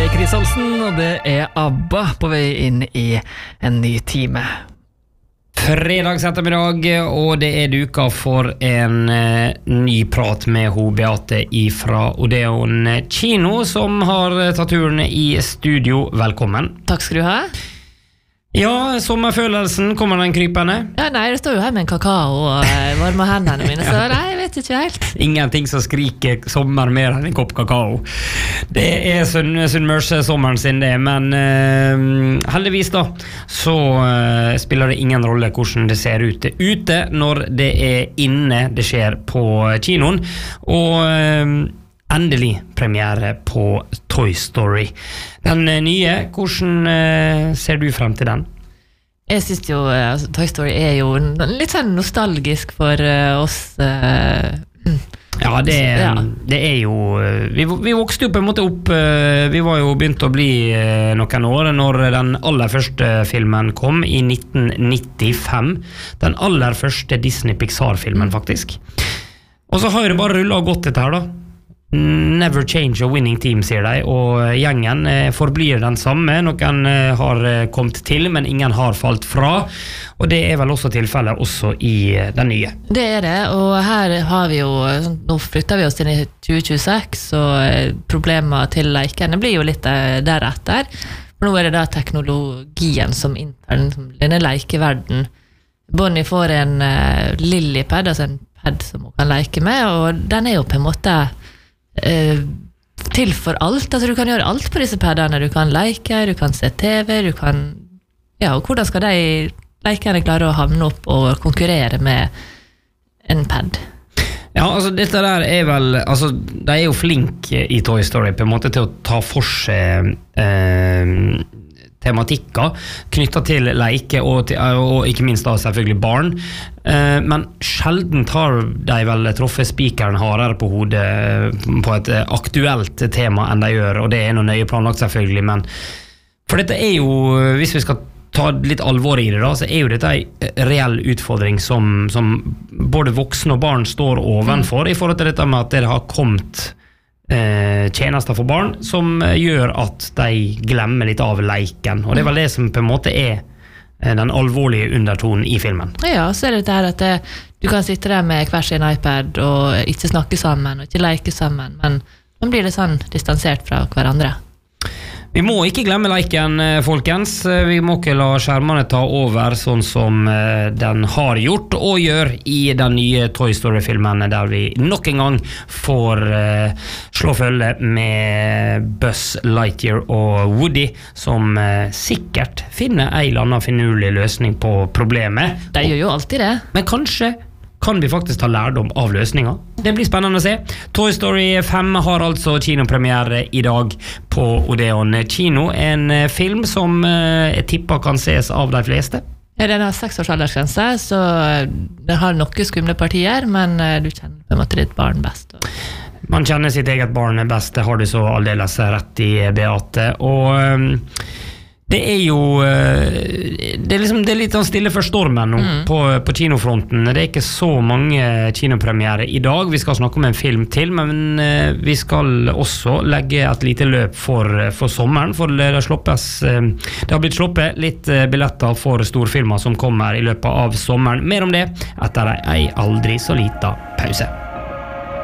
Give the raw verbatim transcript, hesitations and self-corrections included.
Chris Olsen, og det er ABBA på vei inn i en ny time. Fredags ettermiddag, og det er duka for en eh, ny prat med ho Beate ifra Odeon Kino, som har tatt turen i studio. Velkommen. Takk skal du ha. Ja, sommerfølelsen, kommer den krypende? Ja, nei, det står jo her med en kakao og uh, varme hendene mine, så nei, jeg vet ikke helt. Ingenting som skriker sommer mer enn en kopp kakao. Det er Sunnmørssommeren sin det, men uh, heldigvis da, så uh, spiller det ingen rolle hvordan det ser ut ute når det er inne det skjer på kinoen. Og uh, endelig premiere på Toy Story. Den nye, hvordan uh, ser du frem til den? Jeg synes jo, altså, Toy Story er jo litt sånn nostalgisk for uh, oss. Uh, ja, det, ja. det er jo, vi, vi vokste jo på en måte opp, uh, vi var jo begynt å bli uh, noen år når den aller første filmen kom i nitten nittifem. Den aller første Disney-Pixar-filmen faktisk. Og så har det bare rullet og gått dette her da. Never change a winning team, sier de, og gjengen eh, forblir den samme. Noen eh, har eh, kommet til, men ingen har falt fra, og det er vel også tilfellet også i eh, den nye. Det er det, og her har vi jo, nå flytter vi oss inn i tjue tjueseks, og eh, problemer til lekene blir jo litt eh, deretter. For nå er det da teknologien som inntar den, denne lekeverden. Bonnie får en eh, lillipad, altså en pad som hun kan leke med, og den er jo på en måte Uh, til for alt, altså du kan gjøre alt på disse paddene, du kan leke, du kan se TV, du kan, ja, og hvordan skal de lekene klare å havne opp og konkurrere med en pad? Ja, altså dette der er vel, altså de er jo flinke i Toy Story på en måte til å ta for seg eh, tematikker knyttet til leike og, til, og ikke minst da selvfølgelig barn, eh, men sjelden har de vel truffet spikeren hardere på hodet på et aktuelt tema enn de gjør, og det er noe nøye planlagt selvfølgelig, men for dette er jo, hvis vi skal ta litt alvor i det da, så er jo dette en reell utfordring som, som både voksne og barn står ovenfor mm. i forhold til dette med at det har kommet tjenester for barn som gjør at de glemmer litt av leiken, og det er vel det som på en måte er den alvorlige undertonen i filmen. Ja, så er det dette her at det, du kan sitte der med hver sin iPad og ikke snakke sammen og ikke leke sammen, men nå blir det sånn distansert fra hverandre. Vi må ikke glemme leiken, folkens. Vi må ikke la skjermene ta over sånn som den har gjort og gjør i den nye Toy Story-filmen, der vi nok en gang får uh, slå følge med Buzz Lightyear og Woody, som uh, sikkert finner en eller annen finurlig løsning på problemet. De gjør jo alltid det. Men kanskje kan vi faktisk ta lærdom av løsninger. Det blir spennende å se. Toy Story fem har altså kinopremiere i dag på Odeon Kino. En film som jeg tipper kan ses av de fleste. Ja, den har seks års aldersgrense, så den har noen skumle partier, men du kjenner på en måte ditt barn best. Man kjenner sitt eget barn best, det har du så aldeles rett i, Beate. Og det er jo det er, liksom, det er litt stille for stormen nå mm. på, på kinofronten. Det er ikke så mange kinopremiere i dag. Vi skal snakke om en film til, men vi skal også legge et lite løp for, for sommeren, for det, sloppes, det har blitt sloppet litt billetter for storfilmer som kommer i løpet av sommeren. Mer om det etter ei aldri så lita pause.